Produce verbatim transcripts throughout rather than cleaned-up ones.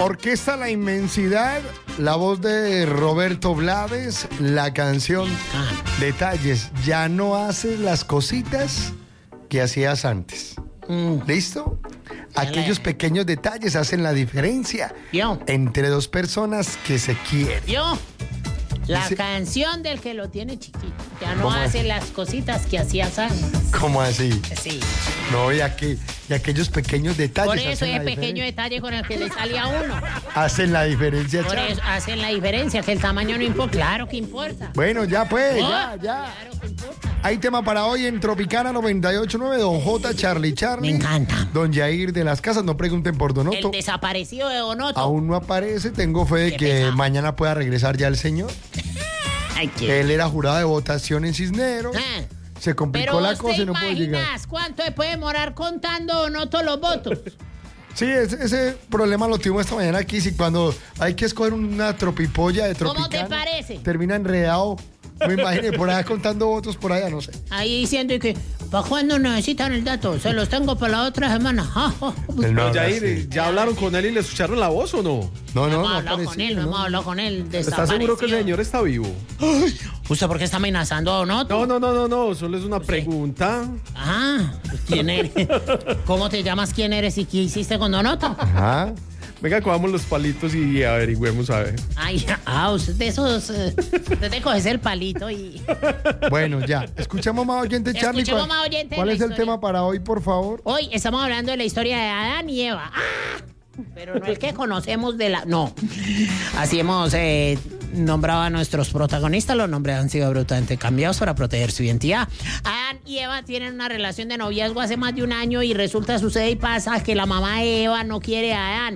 Orquesta La Inmensidad, la voz de Roberto Blades, la canción Detalles. Ya no haces las cositas que hacías antes. Mm. ¿Listo? Aquellos pequeños detalles hacen la diferencia Yo. entre dos personas que se quieren. Yo. La Dice, canción del que lo tiene chiquito. Ya no hace así? las cositas que hacías antes. ¿Cómo así? Sí. No, y, aquí, y aquellos pequeños detalles. Por eso hacen es la pequeño diferencia. detalle con el que le sale a uno. Hacen la diferencia, Por Charlie. eso hacen la diferencia, que el tamaño no importa. Claro que importa. Bueno, ya pues, Oh, ya, ya. Claro que importa. Hay tema para hoy en Tropicana noventa y ocho punto nueve, Don J, Charlie Charlie. Me encanta. Don Jair de las Casas, no pregunten por Donoto. El desaparecido de Donoto. Aún no aparece, tengo fe de Qué que pesado. mañana pueda regresar ya el señor. Ay, qué. Él era jurado de votación en Cisneros. Ah. Se complicó Pero la vos cosa te y no pudo llegar. imaginas cuánto se puede demorar contando Donoto los votos. Sí, ese, ese problema lo tuvimos esta mañana aquí. Si cuando hay que escoger una tropipolla de ¿Cómo Tropicana, te parece? termina enredado. Me imagino por allá contando votos por allá, no sé. Ahí diciendo que, ¿para cuándo necesitan el dato? Se los tengo para la otra semana. Ja, ja. Él no No, habla Jair, así. ¿ya hablaron con él y le escucharon la voz o no? No, No, no, hemos no hablado con apareció, él, no no. hemos hablado con él. ¿Estás seguro que el señor está vivo? ¿Usted por qué está amenazando a Donoto? No, no, no, no, no, solo es una pregunta. Ah, pues, ¿quién eres? ¿Cómo te llamas? ¿Quién eres y qué hiciste con Donoto? Ajá. Venga, cojamos los palitos y averigüemos a ver. Ay, ah, usted de esos. eh, Usted te coges el palito y. Bueno, ya. Escuchamos más oyente, Charlie. Escuchemos ¿Cuál, más oyente ¿cuál de la es el historia. tema para hoy, por favor? Hoy estamos hablando de la historia de Adán y Eva. ¡Ah! Pero no el que conocemos de la. No. Así hemos eh, nombrado a nuestros protagonistas. Los nombres han sido brutalmente cambiados para proteger su identidad. Adán y Eva tienen una relación de noviazgo hace más de un año y resulta, sucede y pasa que la mamá de Eva no quiere a Adán.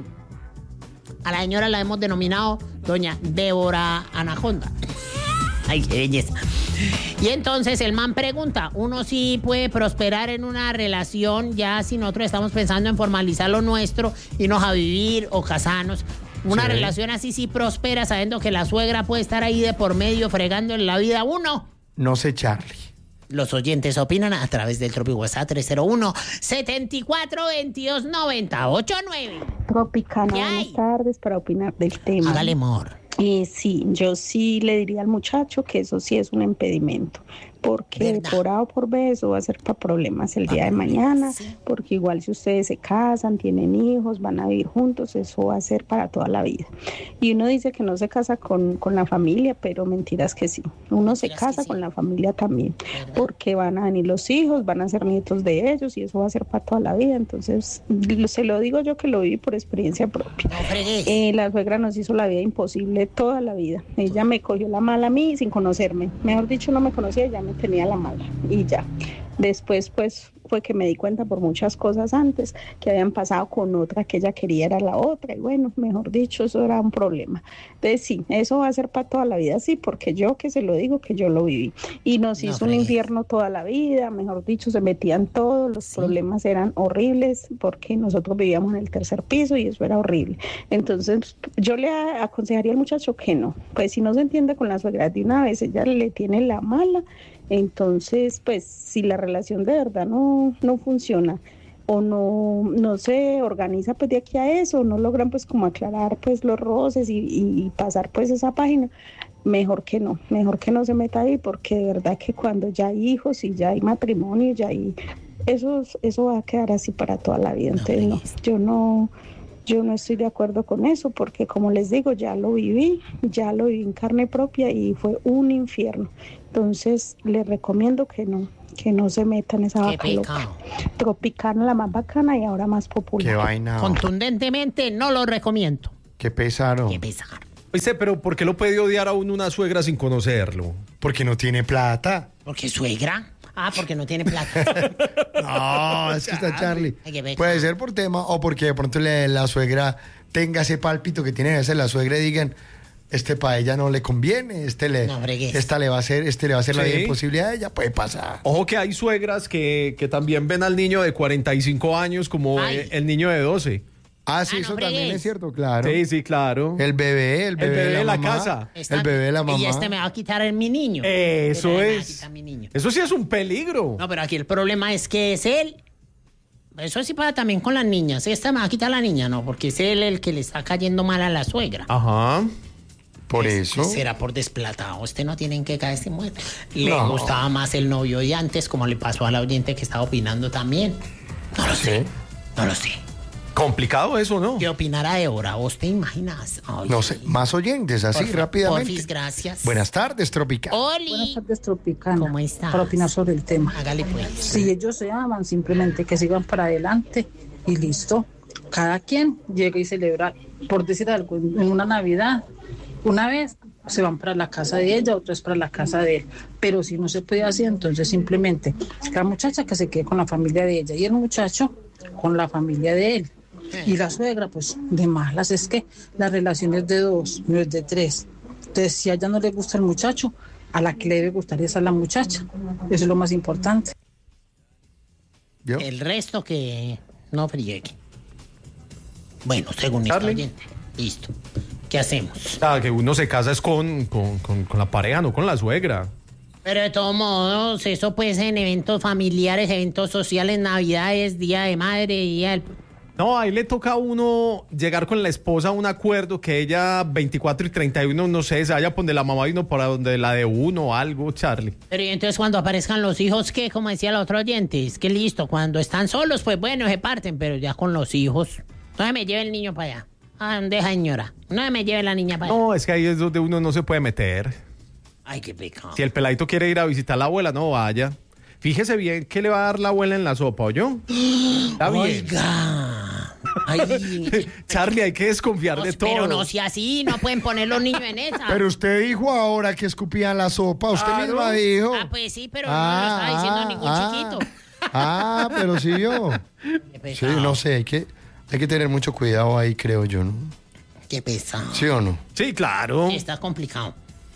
A la señora la hemos denominado Doña Débora Anaconda. Ay, qué belleza. Y entonces el man pregunta, ¿uno sí puede prosperar en una relación ya si nosotros estamos pensando en formalizar lo nuestro, irnos a vivir o casarnos? Una Sí. relación así sí prospera sabiendo que la suegra puede estar ahí de por medio fregando en la vida a uno. No sé, Charlie. Los oyentes opinan a través del Tropi WhatsApp tres cero uno, setenta y cuatro, veintidós, noventa, ochenta y nueve. Tropicana, ¿Qué hay? buenas tardes para opinar del tema. Hágale, amor. Eh, sí, yo sí le diría al muchacho que eso sí es un impedimento, porque ¿Verdad? por A o por B eso va a ser para problemas el día de mañana, sí. porque igual si ustedes se casan, tienen hijos, van a vivir juntos, eso va a ser para toda la vida. Y uno dice que no se casa con, con la familia, pero mentiras que sí, uno se Mentiras que casa sí. con la familia también, ¿Verdad? porque van a venir los hijos, van a ser nietos de ellos y eso va a ser para toda la vida. Entonces, lo- se lo digo yo que lo viví por experiencia propia. No fregues. Eh, la suegra nos hizo la vida imposible toda la vida. Ella me cogió la mala a mí sin conocerme. Mejor dicho, no me conocía, ya me tenía la mala. Y ya. Después, pues, fue que me di cuenta por muchas cosas antes que habían pasado con otra que ella quería era la otra. Y bueno, mejor dicho, eso era un problema. Entonces, sí, eso va a ser para toda la vida, sí, porque yo que se lo digo que yo lo viví. Y nos No hizo un fregues. infierno toda la vida. Mejor dicho, se metían todos, los Sí. problemas eran horribles porque nosotros vivíamos en el tercer piso y eso era horrible. Entonces, yo le a- aconsejaría al muchacho que no. Pues si no se entiende con la suegra de una vez, ella le tiene la mala. Entonces, pues si la relación de verdad no, no funciona o no, no se organiza pues de aquí a eso, no logran pues como aclarar pues los roces y, y pasar pues esa página, mejor que no, mejor que no se meta ahí, porque de verdad que cuando ya hay hijos y ya hay matrimonio, ya hay, eso, eso va a quedar así para toda la vida. Entonces no, yo no, yo no estoy de acuerdo con eso, porque como les digo, ya lo viví, ya lo viví en carne propia y fue un infierno. Entonces les recomiendo que no, que no se metan esa Qué vaca loca. pecado. Tropicana, la más bacana y ahora más Qué popular. vaina. Contundentemente no lo recomiendo. Qué pesado. Qué pesar. Oíste, pero ¿por qué lo puede odiar a uno una suegra sin conocerlo? Porque no tiene plata. ¿Porque suegra? Ah, porque no tiene plata. No, es que está Charlie. Ay, qué pecado. Puede ser por tema o porque de pronto le- la suegra tenga ese pálpito que tiene a veces la suegra y digan, este para ella no le conviene, este le, No fregues. esta le va a hacer, este le va a hacer la Sí. vida imposible a ella, puede pasar. Ojo que hay suegras que, que también ven al niño de cuarenta y cinco años como Ay. eh, el niño de doce. Ah, sí, Ah, no eso también fregues. es cierto, claro. Sí, sí, claro. El bebé, el bebé, bebé de de la mamá, casa. Esta- El bebé de la mamá. Y este me va a quitar el, mi niño. Eso Este me va a es. quitar mi niño. Eso sí es un peligro. No, pero aquí el problema es que es él. Eso sí pasa también con las niñas. Esta me va a quitar la niña, no, porque es él el que le está cayendo mal a la suegra. Ajá. Por Es- eso. Será por desplatado. Usted no tiene en qué caerse muerto. Le No. gustaba más el novio de antes, como le pasó a la oyente que estaba opinando también. No lo sé. Sí. No lo sé. Complicado eso, ¿no? ¿Qué opinará Débora? ¿Vos te imaginas? Ay, No sé, más oyentes, así Porfi- rápidamente. Porfis, gracias. Buenas tardes, Tropical. Buenas Oli. tardes, Tropicana. ¿Cómo estás? Para opinar sobre el tema. Hágale pues. Si ellos se aman, simplemente que sigan para adelante y listo. Cada quien llega y celebra, por decir algo, en una Navidad, una vez se van para la casa de ella, otra vez para la casa de él. Pero si no se puede hacer, entonces simplemente la muchacha que se quede con la familia de ella y el muchacho con la familia de él. Y la suegra, pues, de malas. Es que la relación es de dos, no es de tres. Entonces, si a ella no le gusta el muchacho, a la que le debe gustar es a la muchacha. Eso es lo más importante. ¿Vio? El resto que no friegue. Bueno, según esta Charlie. oyente. Listo. ¿Qué hacemos? Ah, que uno se casa es con, con, con, con la pareja, no con la suegra. Pero de todos modos, eso puede ser en eventos familiares, eventos sociales, navidades, día de madre, día del... No, ahí le toca a uno llegar con la esposa a un acuerdo que ella veinticuatro y treinta y uno, no sé, se vaya a poner la mamá y uno para donde la de uno o algo, Charlie. Pero y entonces cuando aparezcan los hijos, ¿qué? Como decía la otra oyente, es que listo, cuando están solos, pues bueno, se parten, pero ya con los hijos, no se me lleve el niño para allá. Ah, ¿dónde deja, señora? No se me lleve la niña para allá. No, es que ahí es donde uno no se puede meter. Ay, qué pecado. Si el peladito quiere ir a visitar a la abuela, no vaya. Fíjese bien qué le va a dar la abuela en la sopa, ¿oyó? Está bien. Oiga. Ay, Charlie, hay que desconfiar no, de todo. pero no sea así, no pueden poner los niños en esa. Pero usted dijo ahora que escupían la sopa. Usted Claro. misma dijo. Ah, pues sí, pero no lo estaba diciendo ningún ah, chiquito. Ah, pero sí yo. Qué Sí, pesado. no sé, hay que, hay que tener mucho cuidado ahí, creo yo, ¿no? Qué pesado. ¿Sí o no? Sí, claro. Está complicado.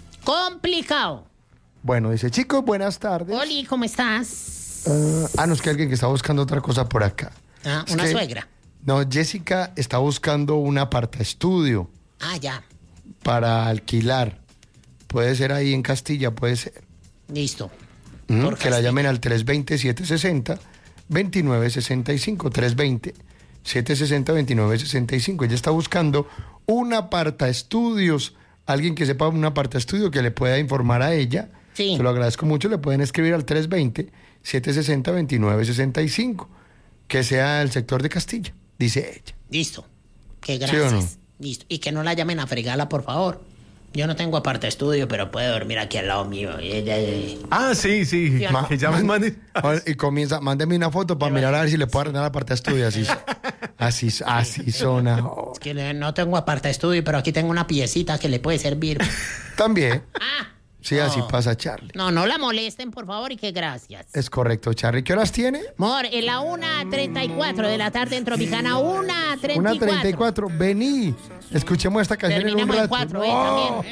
Complicado. Bueno, dice, chicos, buenas tardes. Oli, ¿cómo estás? Ah, ah, no, es que alguien que está buscando otra cosa por acá. Ah, Es una que- suegra. No, Jessica está buscando un apartaestudio Ah, ya. para alquilar. Puede ser ahí en Castilla, puede ser. Listo. ¿Mm? Por Que la Castilla. llamen al tres veinte, siete sesenta, veintinueve sesenta y cinco. tres veinte, siete sesenta, veintinueve sesenta y cinco. Ella está buscando un apartaestudios. Alguien que sepa un apartaestudio que le pueda informar a ella. Sí. Se lo agradezco mucho. Le pueden escribir al tres veinte, siete sesenta, veintinueve sesenta y cinco. Que sea el sector de Castilla, dice ella. Listo. Qué ¿Sí o gracias. no? Listo. Y que no la llamen a fregarla, por favor. Yo no tengo aparte estudio, pero puede dormir aquí al lado mío. Y ella, eh, Ah, sí, sí. Ma- Que llamen, mande- Y comienza, mándeme una foto para mirar a ver si le puedo arreglar la parte de estudio. Así, así, así son ahora. es que le- no tengo aparte estudio, pero aquí tengo una piecita que le puede servir. También, Ah. sí, así No. pasa, Charlie. No, no la molesten, por favor, y que gracias. Es correcto, Charlie. ¿Qué horas tiene? Amor, en la una treinta y cuatro de la tarde en Tropicana, una treinta y cuatro. Una treinta y cuatro. Vení, escuchemos esta canción en un Terminamos en rato. cuatro, ¿eh? No. También.